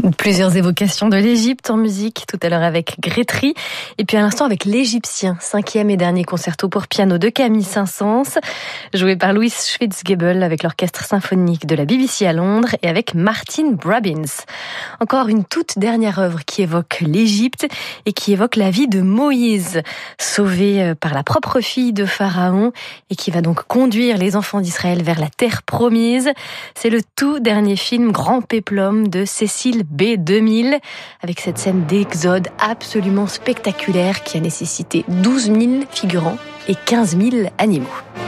Plusieurs évocations de l'Égypte en musique, tout à l'heure avec Grétry, et puis à l'instant avec l'Égyptien, 5e et dernier concerto pour piano de Camille Saint-Saëns, joué par Louis Schwitzgebel avec l'orchestre symphonique de la BBC à Londres et avec Martin Brabbins. Encore une toute dernière œuvre qui évoque l'Égypte et qui évoque la vie de Moïse, sauvé par la propre fille de Pharaon et qui va donc conduire les enfants d'Israël vers la terre promise. C'est le tout dernier film Grand Péplum de Cécile B2000, avec cette scène d'exode absolument spectaculaire qui a nécessité 12 000 figurants et 15 000 animaux.